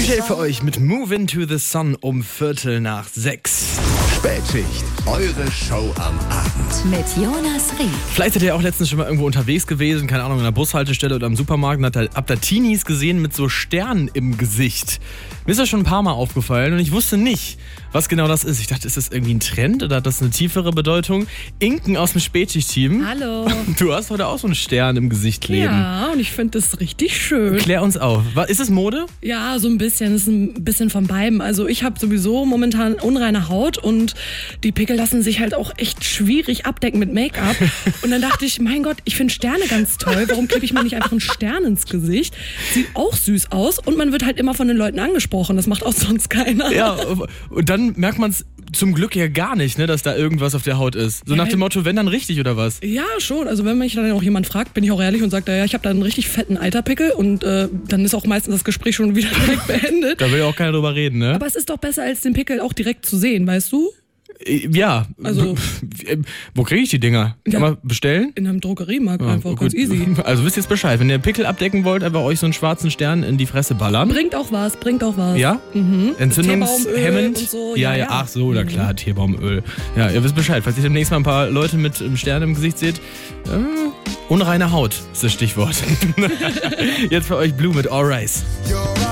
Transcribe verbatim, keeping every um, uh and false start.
D J für euch mit Move Into the Sun um Viertel nach sechs. Spätschicht, eure Show am Abend. Mit Jonas Rieck. Vielleicht seid ihr auch letztens schon mal irgendwo unterwegs gewesen, keine Ahnung, in einer Bushaltestelle oder im Supermarkt und habt da, habt da Teenies gesehen mit so Sternen im Gesicht. Mir ist das schon ein paar Mal aufgefallen und ich wusste nicht, was genau das ist. Ich dachte, ist das irgendwie ein Trend oder hat das eine tiefere Bedeutung? Inken aus dem Spätschicht-Team. Hallo. Du hast heute auch so einen Stern im Gesicht kleben. Ja, und ich finde das richtig schön. Klär uns auf. Ist es Mode? Ja, so ein bisschen. Es ist ein bisschen von beidem. Also ich habe sowieso momentan unreine Haut und die Pickel lassen sich halt auch echt schwierig abdecken mit Make-up. Und dann dachte ich, mein Gott, ich finde Sterne ganz toll. Warum klebe ich mir nicht einfach einen Stern ins Gesicht? Sieht auch süß aus und man wird halt immer von den Leuten angesprochen. Das macht auch sonst keiner. Ja, und dann merkt man es zum Glück ja gar nicht, ne, dass da irgendwas auf der Haut ist. So Ja, nach dem Motto, wenn dann richtig oder was? Ja, schon. Also wenn mich dann auch jemand fragt, bin ich auch ehrlich und sage, ja, ich habe da einen richtig fetten Eiterpickel und äh, dann ist auch meistens das Gespräch schon wieder direkt beendet. Da will ja auch keiner drüber reden, ne? Aber es ist doch besser, als den Pickel auch direkt zu sehen, weißt du? Ja. Also- Wo kriege ich die Dinger? Kann Ja. man bestellen? In einem Drogeriemarkt Ah, einfach, gut. ganz easy. Also wisst ihr jetzt Bescheid. Wenn ihr Pickel abdecken wollt, einfach euch so einen schwarzen Stern in die Fresse ballern. Bringt auch was, bringt auch was. Ja? Mhm. Entzündungshemmend? Und so. Ja, Ja, ja, ja. ach so, na klar, Teebaumöl. Ja, ihr wisst Bescheid. Falls ihr demnächst mal ein paar Leute mit einem Stern im Gesicht seht, äh, unreine Haut ist das Stichwort. Jetzt für euch Blue mit All Rise.